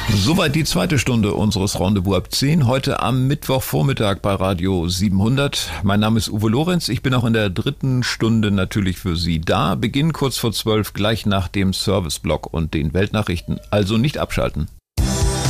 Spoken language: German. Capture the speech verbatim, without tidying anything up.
Soweit die zweite Stunde unseres Rendezvous ab zehn, heute am Mittwochvormittag bei Radio siebenhundert. Mein Name ist Uwe Lorenz, ich bin auch in der dritten Stunde natürlich für Sie da. Beginn kurz vor zwölf, gleich nach dem Serviceblock und den Weltnachrichten, also nicht abschalten.